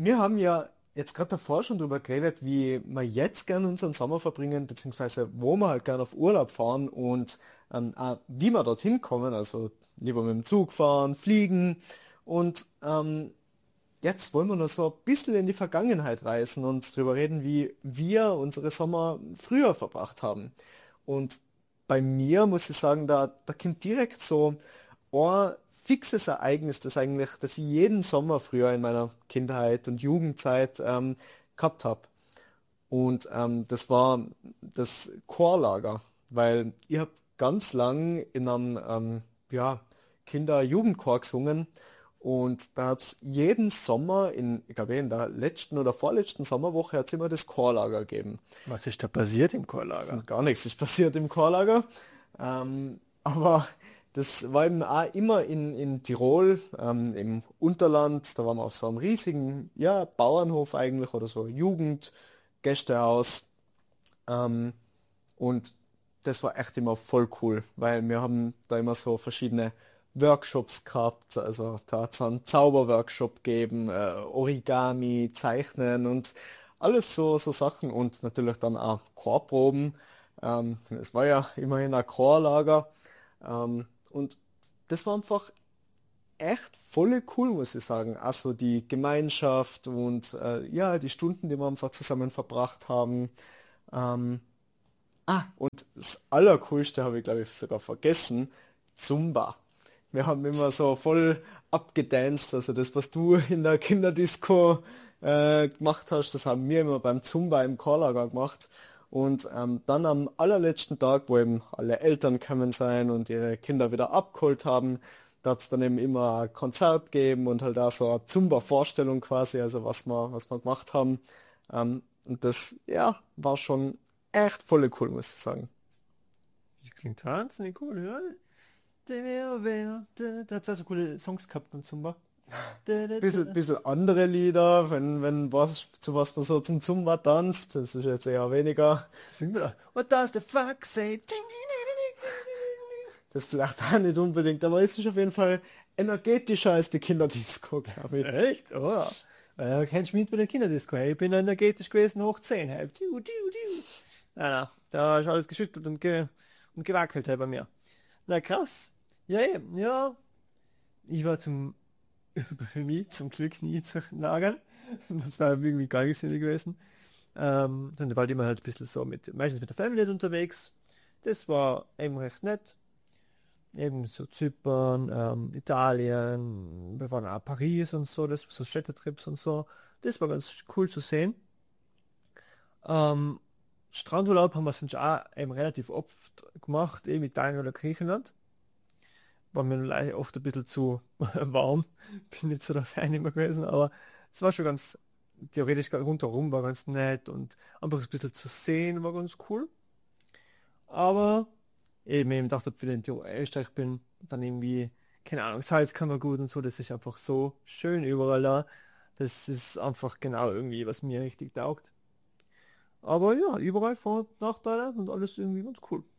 Wir haben ja jetzt gerade davor schon drüber geredet, wie wir jetzt gerne unseren Sommer verbringen, beziehungsweise wo wir halt gerne auf Urlaub fahren und auch wie wir dorthin kommen, also lieber mit dem Zug fahren, fliegen und jetzt wollen wir noch so ein bisschen in die Vergangenheit reisen und drüber reden, wie wir unsere Sommer früher verbracht haben. Und bei mir muss ich sagen, da kommt direkt so ein fixes Ereignis, das ich jeden Sommer früher in meiner Kindheit und Jugendzeit gehabt habe. Und das war das Chorlager, weil ich habe ganz lang in einem ja, Kinder-Jugendchor gesungen und da hat es jeden Sommer, ich glaube in der letzten oder vorletzten Sommerwoche, hat es immer das Chorlager gegeben. Was ist da passiert im Chorlager? Gar nichts ist passiert im Chorlager. Aber das war eben auch immer in Tirol, im Unterland. Da waren wir auf so einem riesigen, ja, Bauernhof eigentlich oder so Jugendgästehaus. Ähm, und das war echt immer voll cool, weil wir haben da immer so verschiedene Workshops gehabt. Also da hat es einen Zauberworkshop gegeben, Origami, Zeichnen und alles so Sachen und natürlich dann auch Chorproben. Es war ja immerhin ein Chorlager. Und das war einfach echt voll cool, muss ich sagen. Also die Gemeinschaft und ja, die Stunden, die wir einfach zusammen verbracht haben. Ähm, und das Allercoolste habe ich, glaube ich, sogar vergessen. Zumba. Wir haben immer so voll abgedanced. Also das, was du in der Kinderdisco gemacht hast, das haben wir immer beim Zumba im Chorlager gemacht. Und dann am allerletzten Tag, wo eben alle Eltern gekommen sein und ihre Kinder wieder abgeholt haben, da hat es dann eben immer ein Konzert gegeben und halt auch so eine Zumba-Vorstellung quasi, also was wir gemacht haben. Und das, ja, war schon echt voll cool, muss ich sagen. Das klingt wahnsinnig cool, ja. Da habt ihr so coole Songs gehabt beim Zumba. Bisschen andere Lieder, wenn was, zu was man so zum Zumba tanzt, das ist jetzt eher weniger. Singen wir da. What does the fuck say? Das vielleicht auch nicht unbedingt, aber es ist auf jeden Fall energetischer als die Kinderdisco, glaube ich. Echt? Oh. Kennst du mich bei der Kinderdisco? Hey, ich bin energetisch gewesen, hoch 10. Hey. Na, da ist alles geschüttelt und gewackelt hey, bei mir. Na krass. Ja, eben, ja. Ich war für mich zum Glück nie zu lagern. Das war irgendwie geil gewesen. Dann war ich immer halt ein bisschen so meistens mit der Family unterwegs. Das war eben recht nett. Eben so Zypern, Italien, wir waren auch Paris und so, das so Städtetrips und so. Das war ganz cool zu sehen. Ähm, Strandurlaub haben wir sonst auch eben relativ oft gemacht, eben Italien oder Griechenland. War mir leider oft ein bisschen zu warm. Bin nicht so der Fan immer gewesen, aber es war schon ganz, theoretisch rundherum war ganz nett und einfach ein bisschen zu sehen war ganz cool. Aber eben dachte, für den Österreich bin, dann irgendwie, keine Ahnung, Salzkammergut und so, das ist einfach so schön überall da. Das ist einfach genau irgendwie, was mir richtig taugt. Aber ja, überall Vor- und Nachteile und alles irgendwie ganz cool.